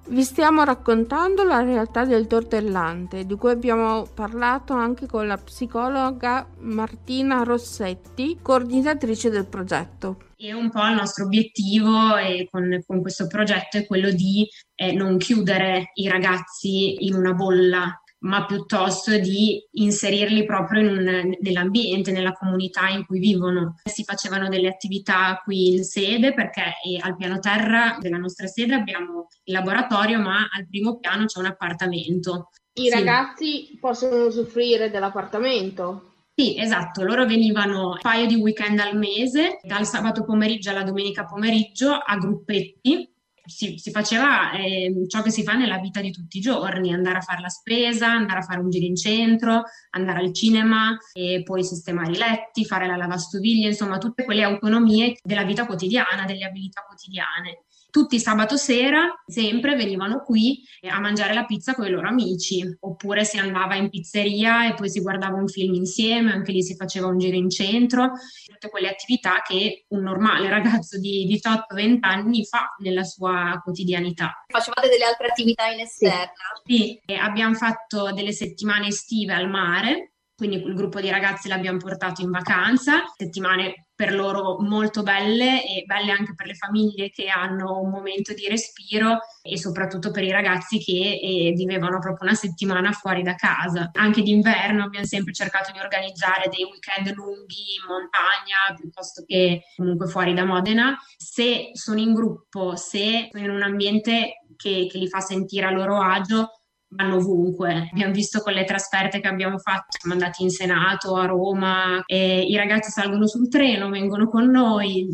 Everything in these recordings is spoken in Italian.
Vi stiamo raccontando la realtà del tortellante, di cui abbiamo parlato anche con la psicologa Martina Rossetti, coordinatrice del progetto. E un po' il nostro obiettivo con questo progetto è quello di non chiudere i ragazzi in una bolla, ma piuttosto di inserirli proprio nell'ambiente, nella comunità in cui vivono. Si facevano delle attività qui in sede perché al piano terra della nostra sede abbiamo il laboratorio, ma al primo piano c'è un appartamento. I Sì. ragazzi possono usufruire dell'appartamento. Sì, esatto, loro venivano un paio di weekend al mese, dal sabato pomeriggio alla domenica pomeriggio a gruppetti. Si faceva ciò che si fa nella vita di tutti i giorni, andare a fare la spesa, andare a fare un giro in centro, andare al cinema e poi sistemare i letti, fare la lavastoviglie, insomma tutte quelle autonomie della vita quotidiana, delle abilità quotidiane. Tutti sabato sera sempre venivano qui a mangiare la pizza con i loro amici, oppure si andava in pizzeria e poi si guardava un film insieme, anche lì si faceva un giro in centro, tutte quelle attività che un normale ragazzo di 18-20 anni fa nella sua quotidianità. Facevate delle altre attività in Sì. esterna? Sì, abbiamo fatto delle settimane estive al mare, quindi il gruppo di ragazzi l'abbiamo portato in vacanza, settimane per loro molto belle e belle anche per le famiglie che hanno un momento di respiro e soprattutto per i ragazzi che vivevano proprio una settimana fuori da casa. Anche d'inverno abbiamo sempre cercato di organizzare dei weekend lunghi in montagna piuttosto che comunque fuori da Modena. Se sono in gruppo, se sono in un ambiente che li fa sentire a loro agio, vanno ovunque. Abbiamo visto con le trasferte che abbiamo fatto, siamo andati in Senato, a Roma, e i ragazzi salgono sul treno, vengono con noi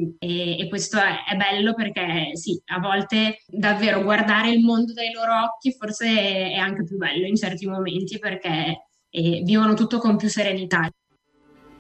e questo è bello perché sì, a volte davvero guardare il mondo dai loro occhi forse è anche più bello in certi momenti perché vivono tutto con più serenità.